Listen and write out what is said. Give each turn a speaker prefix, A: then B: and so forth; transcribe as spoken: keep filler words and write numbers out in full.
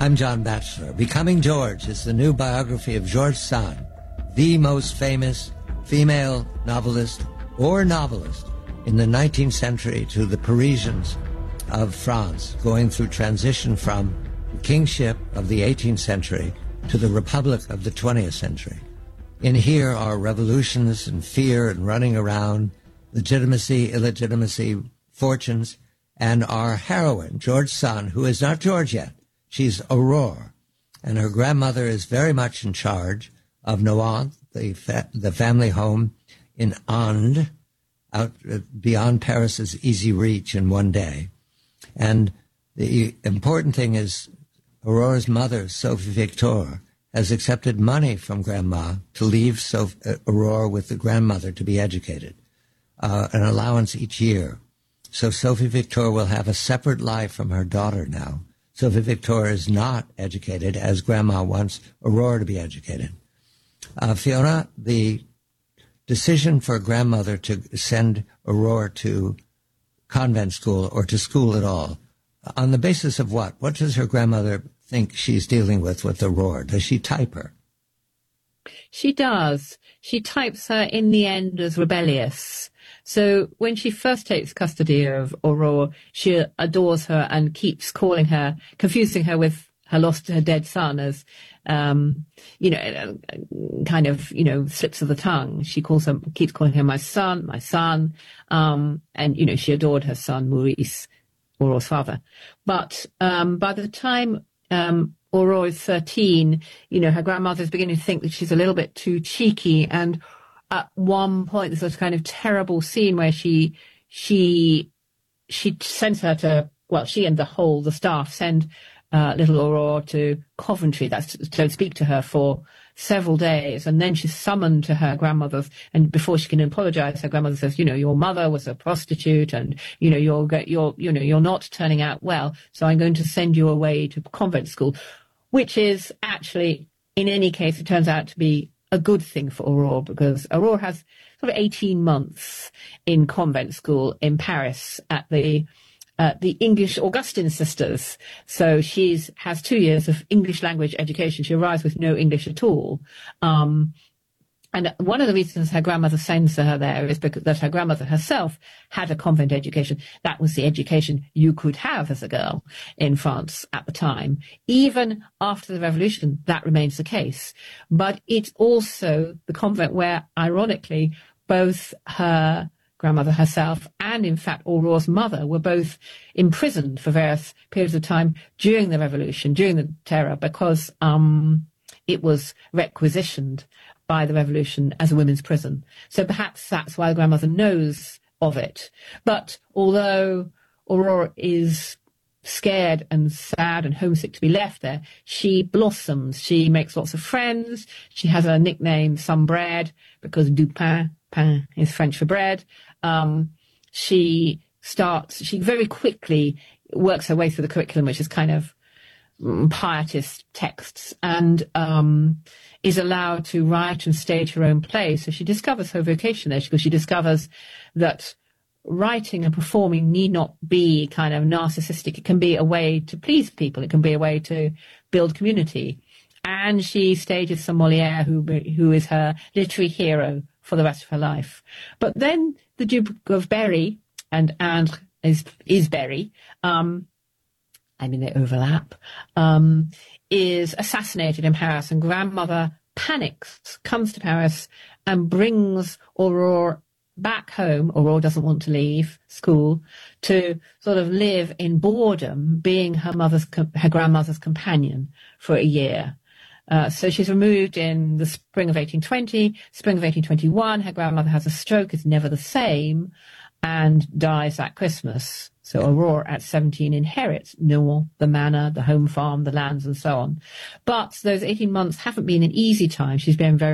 A: I'm John Batchelor. Becoming George is the new biography of George Sand, the most famous female novelist or novelist in the nineteenth century to the Parisians of France, going through transition from the kingship of the eighteenth century to the republic of the twentieth century. In here are revolutions and fear and running around, legitimacy, illegitimacy, fortunes, and our heroine, George Sand, who is not George yet. She's Aurore, and her grandmother is very much in charge of Nohant, the fa- the family home in Inde, out uh, beyond Paris's easy reach in one day. And the important thing is Aurore's mother, Sophie Victor, has accepted money from Grandma to leave Sophie, uh, Aurore with the grandmother to be educated, uh, an allowance each year. So Sophie Victor will have a separate life from her daughter now. Sophie Victor is not educated as Grandma wants Aurore to be educated. Uh, Fiona, the decision for grandmother to send Aurore to convent school or to school at all, on the basis of what? What does her grandmother think she's dealing with with Aurore? Does she type her?
B: She does. She types her in the end as rebellious. So when she first takes custody of Aurore, she adores her and keeps calling her, confusing her with her lost, her dead son as, um, you know, kind of, you know, slips of the tongue. She calls him, keeps calling him my son, my son. Um, and, you know, she adored her son, Maurice, Aurore's father. But, um, by the time, um, Aurore is thirteen, you know, her grandmother's beginning to think that she's a little bit too cheeky. And at one point, there's a kind of terrible scene where she, she, she sends her to, well, she and the whole, the staff send uh, little Aurore to Coventry. That's to, to speak to her for several days. And then she's summoned to her grandmother's. And before she can apologize, her grandmother says, you know, your mother was a prostitute and, you know, you're, you're, you know, you're not turning out well. So I'm going to send you away to convent school, which is actually, in any case, it turns out to be a good thing for Aurore, because Aurore has sort of eighteen months in convent school in Paris at the uh, the English Augustine sisters. So she's has two years of English language education. She arrives with no English at all. Um, and one of the reasons her grandmother sends her there is because that her grandmother herself had a convent education. That was the education you could have as a girl in France at the time. Even after the revolution, that remains the case. But it's also the convent where, ironically, both her grandmother herself and, in fact, Aurore's mother were both imprisoned for various periods of time during the revolution, during the terror, because um, it was requisitioned by the revolution as a women's prison. So perhaps that's why the grandmother knows of it. But although Aurore is scared and sad and homesick to be left there, she blossoms. She makes lots of friends. She has a nickname, Some Bread, because du pain, pain is French for bread. Um, she starts, she very quickly works her way through the curriculum, which is kind of pietist texts, and um, is allowed to write and stage her own plays. So she discovers her vocation there, because she discovers that writing and performing need not be kind of narcissistic. It can be a way to please people. It can be a way to build community. And she stages some Molière, who who is her literary hero for the rest of her life. But then the Duke of Berry, and Indre is, is Berry, um, I mean, they overlap, um, is assassinated in Paris, and grandmother panics, comes to Paris and brings Aurore back home. Aurore doesn't want to leave school, to sort of live in boredom, being her mother's, her grandmother's companion for a year. Uh, so she's removed in the spring of eighteen twenty, spring of eighteen twenty-one. Her grandmother has a stroke, is never the same, and dies that Christmas. So Aurore, at seventeen, inherits Nohant, the manor, the home farm, the lands, and so on. But those eighteen months haven't been an easy time. She's been very